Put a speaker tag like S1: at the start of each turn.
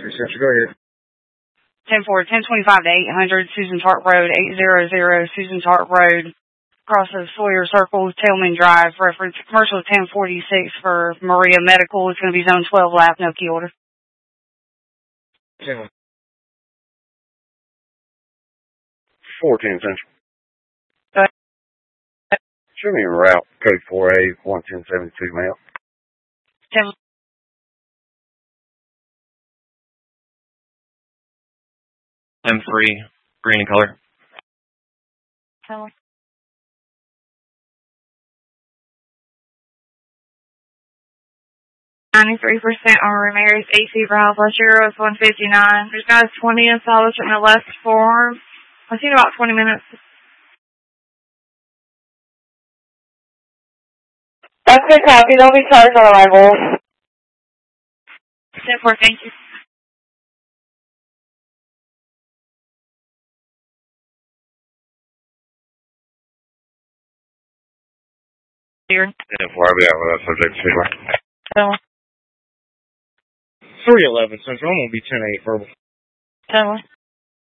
S1: Central, go ahead.
S2: 1025 to 800 Susan Tart Road, 800 Susan Tart Road, across of Sawyer Circle, Tailman Drive, reference commercial 1046 for Maria Medical. It's going to be zone 12 lap, no key order.
S1: 410 Central.
S2: Go ahead.
S1: Show me a route, code 4A, 11072 mail.
S3: 10-3, green in color.
S4: 93% on Ramirez AC for Alpha Zero is 159. There's guys 20 installers from the left forearm. I've seen about 20 minutes.
S5: That's good copy. There'll be cars on arrival.
S4: 10-4, thank you.
S1: Yeah, 4, I'll be out with that subject.
S2: 10-1.
S1: 311 Central, I'm going to be 10-8 verbal.
S2: 10-1.